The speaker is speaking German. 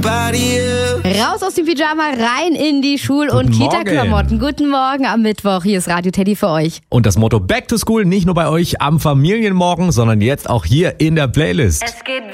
everybody else. Raus aus dem Pyjama, rein in die Schul- und Kita-Klamotten. Guten Morgen am Mittwoch. Hier ist Radio Teddy für euch. Und das Motto Back to School nicht nur bei euch am Familienmorgen, sondern jetzt auch hier in der Playlist. Es geht